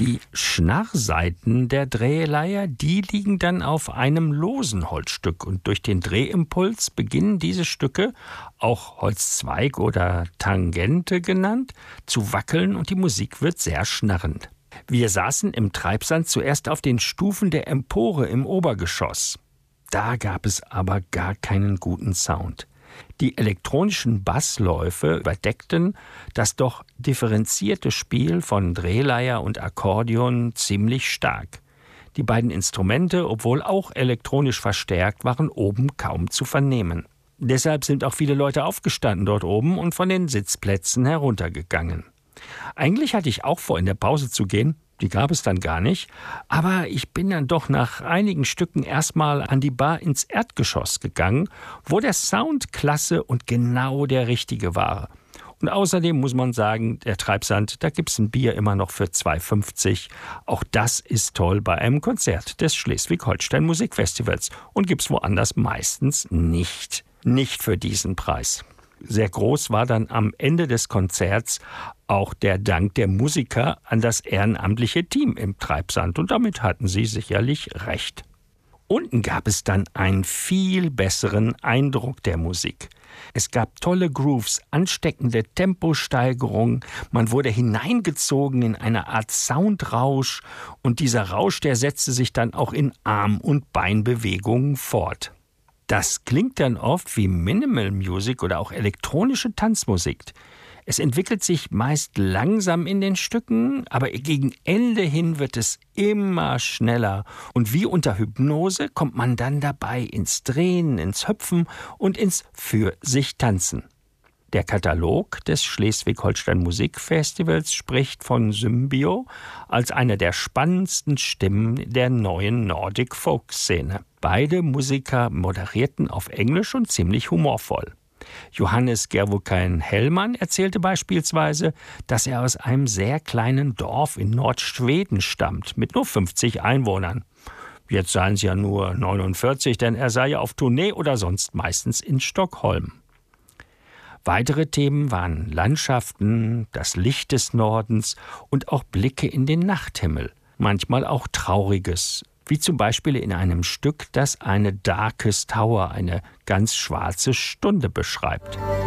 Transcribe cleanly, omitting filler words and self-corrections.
Die Schnarrsaiten der Drehleier, die liegen dann auf einem losen Holzstück und durch den Drehimpuls beginnen diese Stücke, auch Holzzweig oder Tangente genannt, zu wackeln und die Musik wird sehr schnarrend. Wir saßen im Treibsand zuerst auf den Stufen der Empore im Obergeschoss. Da gab es aber gar keinen guten Sound. Die elektronischen Bassläufe überdeckten das doch differenzierte Spiel von Drehleier und Akkordeon ziemlich stark. Die beiden Instrumente, obwohl auch elektronisch verstärkt, waren oben kaum zu vernehmen. Deshalb sind auch viele Leute aufgestanden dort oben und von den Sitzplätzen heruntergegangen. Eigentlich hatte ich auch vor, in der Pause zu gehen. Die gab es dann gar nicht, aber ich bin dann doch nach einigen Stücken erstmal an die Bar ins Erdgeschoss gegangen, wo der Sound klasse und genau der richtige war. Und außerdem muss man sagen, der Treibsand, da gibt's ein Bier immer noch für 2,50. Auch das ist toll bei einem Konzert des Schleswig-Holstein Musikfestivals und gibt's woanders meistens nicht. Nicht für diesen Preis. Sehr groß war dann am Ende des Konzerts auch der Dank der Musiker an das ehrenamtliche Team im Treibsand. Und damit hatten sie sicherlich recht. Unten gab es dann einen viel besseren Eindruck der Musik. Es gab tolle Grooves, ansteckende Temposteigerungen, man wurde hineingezogen in eine Art Soundrausch und dieser Rausch, der setzte sich dann auch in Arm- und Beinbewegungen fort. Das klingt dann oft wie Minimal Music oder auch elektronische Tanzmusik. Es entwickelt sich meist langsam in den Stücken, aber gegen Ende hin wird es immer schneller. Und wie unter Hypnose kommt man dann dabei ins Drehen, ins Hüpfen und ins Für-sich-Tanzen. Der Katalog des Schleswig-Holstein Musikfestivals spricht von Symbio als einer der spannendsten Stimmen der neuen Nordic-Folk-Szene. Beide Musiker moderierten auf Englisch und ziemlich humorvoll. Johannes Gervukain-Hellmann erzählte beispielsweise, dass er aus einem sehr kleinen Dorf in Nordschweden stammt, mit nur 50 Einwohnern. Jetzt seien es ja nur 49, denn er sei ja auf Tournee oder sonst meistens in Stockholm. Weitere Themen waren Landschaften, das Licht des Nordens und auch Blicke in den Nachthimmel. Manchmal auch Trauriges, wie zum Beispiel in einem Stück, das eine Darkest Hour, eine ganz schwarze Stunde beschreibt.